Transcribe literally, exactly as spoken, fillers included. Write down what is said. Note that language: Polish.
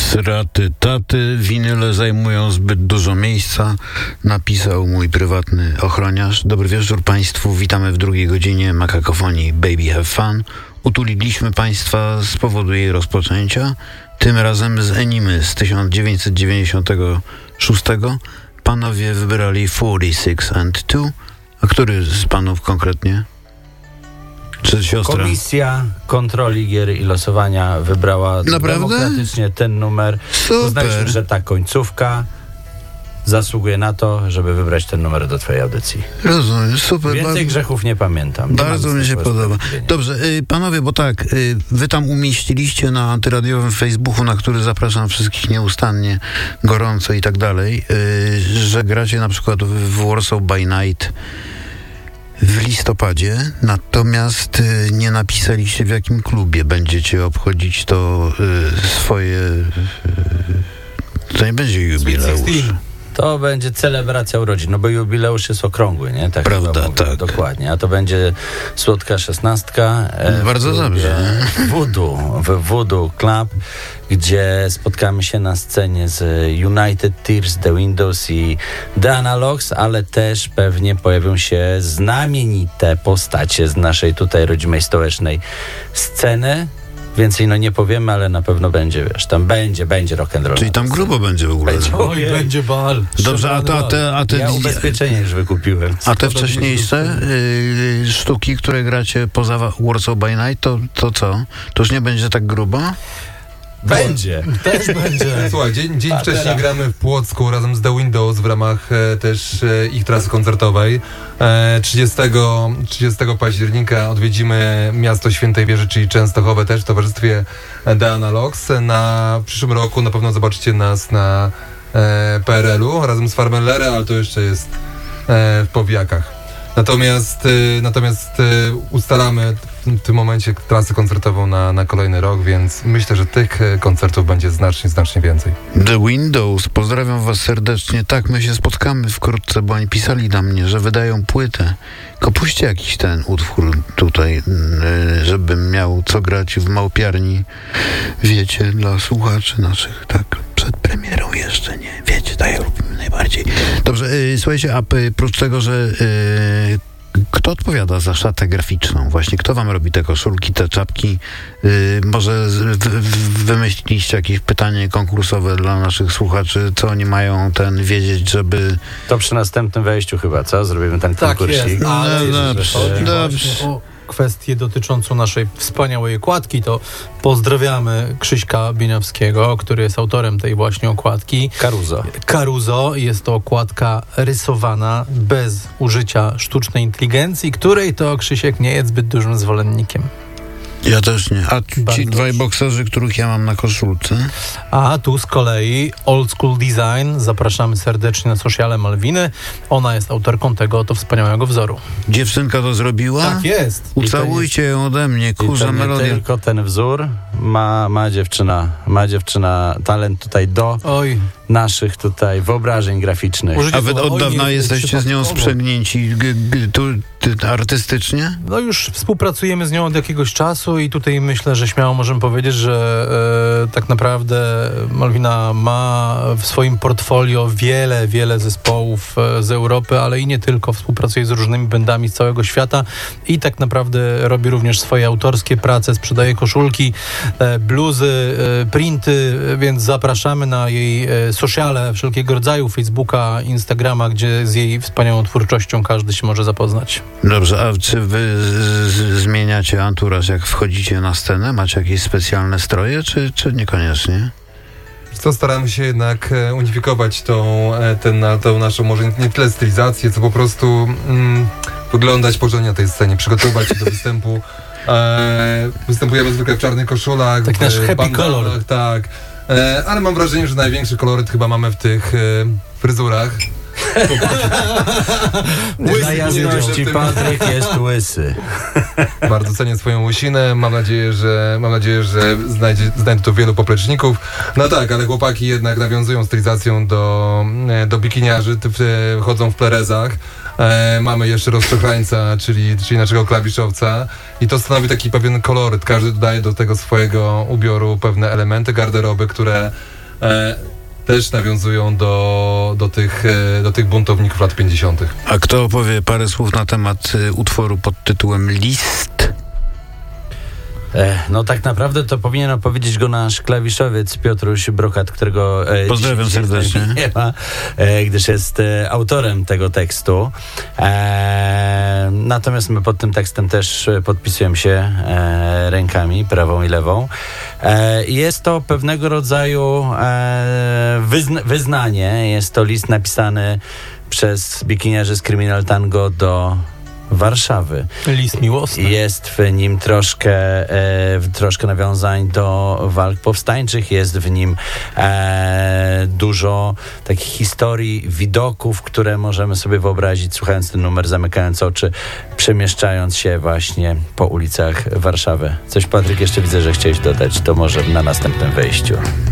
Sraty taty, winyle zajmują zbyt dużo miejsca, napisał mój prywatny ochroniarz. Dobry wieczór Państwu, witamy w drugiej godzinie Makakofonii Baby Have Fun. Utuliliśmy Państwa z powodu jej rozpoczęcia, tym razem z Enimy z tysiąc dziewięćset dziewięćdziesiątego szóstego. Panowie wybrali czterdzieści sześć and two, a który z panów konkretnie? Czy siostra? Komisja Kontroli Gier i Losowania wybrała Naprawdę? demokratycznie ten numer. Super. Uznaliśmy, że ta końcówka zasługuje na to, żeby wybrać ten numer do twojej audycji. Rozumiem, super. Więcej Ba- grzechów nie pamiętam. Nie Bardzo mi się podoba. Dobrze, y, panowie, bo tak, y, wy tam umieściliście na antyradiowym Facebooku, na który zapraszam wszystkich nieustannie, gorąco i tak dalej, y, że gracie na przykład w Warsaw by Night w listopadzie, natomiast y, nie napisaliście, w jakim klubie będziecie obchodzić to y, swoje... Y, to nie będzie jubileusz. To będzie celebracja urodzin, no bo jubileusz jest okrągły, nie? Tak Prawda, mówię, tak. Dokładnie. A to będzie słodka szesnastka. E, Bardzo dobrze. Voodoo, w Voodoo Club, gdzie spotkamy się na scenie z United Tears, The Windows i The Analogs, ale też pewnie pojawią się znamienite postacie z naszej tutaj rodzimej stołecznej sceny. Więcej no nie powiemy, ale na pewno będzie, wiesz, tam będzie, będzie rock'n'roll. Czyli tam grubo będzie w ogóle. Będzie. Oj, będzie bal. Dobrze, a, to, a te... A te Ja ubezpieczenie już wykupiłem. A te wcześniejsze y, sztuki, które gracie poza Warsaw by Night, to, to co? To już nie będzie tak grubo? Będzie. Też będzie. Słuchaj, dzień, dzień A wcześniej teraz. gramy w Płocku razem z The Windows w ramach e, też e, ich trasy koncertowej. E, trzydziestego października odwiedzimy miasto Świętej Wieży, czyli Częstochowę, też w towarzystwie The Analogs. Na przyszłym roku na pewno zobaczycie nas na e, P R L-u razem z Farmellerem, ale to jeszcze jest e, w powijakach. Natomiast, y, natomiast y, ustalamy w, w tym momencie trasę koncertową na, na kolejny rok, więc myślę, że tych y, koncertów będzie znacznie, znacznie więcej. The Windows, pozdrawiam was serdecznie. Tak, my się spotkamy wkrótce, bo oni pisali na mnie, że wydają płytę. Tylko puśćcie jakiś ten utwór tutaj, y, żebym miał co grać w małpiarni. Wiecie, dla słuchaczy naszych, tak, przed premierą jeszcze nie. Wiecie, tak jak lubimy najbardziej. Dobrze, y, słuchajcie, a y, prócz tego, że y, kto odpowiada za szatę graficzną? Właśnie, kto wam robi te koszulki, te czapki? Yy, może z, w, w, wymyśliliście jakieś pytanie konkursowe dla naszych słuchaczy, co oni mają ten wiedzieć, żeby... To przy następnym wejściu chyba, co? Zrobimy ten Tak konkursik. jest, ale No, jeżeli dobrze, chodzi dobrze. właśnie o kwestię dotyczącą naszej wspaniałej okładki, to pozdrawiamy Krzyśka Bieniawskiego, który jest autorem tej właśnie okładki. Caruso. Caruso. Jest to okładka rysowana bez użycia sztucznej inteligencji, której to Krzysiek nie jest zbyt dużym zwolennikiem. Ja też nie. A ci Bardzo dwaj dobrze. bokserzy, których ja mam na koszulce? A tu z kolei Old School Design. Zapraszamy serdecznie na sociale Malwiny. Ona jest autorką tego oto wspaniałego wzoru. Dziewczynka to zrobiła? Tak jest. Ucałujcie ją ode mnie, I kurza to nie melodia. tylko ten wzór, ma, ma dziewczyna, ma dziewczyna talent tutaj do Oj, naszych tutaj wyobrażeń graficznych. Użycie A wy słowa od oj dawna nie jest jesteście z nią przypadkowo. sprzęgnięci g, g, tu, ty, artystycznie? No już współpracujemy z nią od jakiegoś czasu i tutaj myślę, że śmiało możemy powiedzieć, że e, tak naprawdę Malwina ma w swoim portfolio wiele, wiele zespołów e, z Europy, ale i nie tylko. Współpracuje z różnymi bandami z całego świata i tak naprawdę robi również swoje autorskie prace, sprzedaje koszulki, e, bluzy, e, printy, e, więc zapraszamy na jej e, sociale wszelkiego rodzaju, Facebooka, Instagrama, gdzie z jej wspaniałą twórczością każdy się może zapoznać. Dobrze, a czy wy z, z, zmieniacie anturaż, jak wchodzicie na scenę? Macie jakieś specjalne stroje, czy, czy niekoniecznie? Co staramy się jednak e, unifikować tą, e, ten, na, tą naszą może nie tyle stylizację, co po prostu mm, wyglądać porządnie na tej scenie, przygotować się do występu. E, występujemy zwykle w czarnych koszulach, Tak w nasz happy bandanach, color. tak. E, ale mam wrażenie, że największy koloryt chyba mamy w tych e, fryzurach. Dla jasności, Patryk jest łysy. Bardzo cenię swoją łysinę. Mam nadzieję, że mam nadzieję, że znajdzie, znajdę tu wielu popleczników. No tak, ale chłopaki jednak nawiązują stylizacją do, do bikiniarzy, ty- w- chodzą w plerezach. E, mamy jeszcze rozczochrańca, czyli, czyli naszego klawiszowca i to stanowi taki pewien koloryt. Każdy dodaje do tego swojego ubioru pewne elementy garderoby, które e, też nawiązują do, do, tych, e, do tych buntowników lat pięćdziesiątych. A kto opowie parę słów na temat y, utworu pod tytułem List? No tak naprawdę to powinien opowiedzieć go nasz klawiszowiec Piotruś Brokat, którego e, Pozdrawiam dzisiaj serdecznie. nie ma, e, gdyż jest e, autorem tego tekstu. E, natomiast my pod tym tekstem też podpisujemy się e, rękami, prawą i lewą. E, jest to pewnego rodzaju e, wyzna- wyznanie. Jest to list napisany przez bikiniarzy z Criminal Tango do Warszawy. List miłosny. Jest w nim troszkę, e, troszkę nawiązań do walk powstańczych, jest w nim e, dużo takich historii, widoków, które możemy sobie wyobrazić, słuchając ten numer, zamykając oczy, przemieszczając się właśnie po ulicach Warszawy. Coś, Patryk, jeszcze widzę, że chciałeś dodać, to może na następnym wejściu.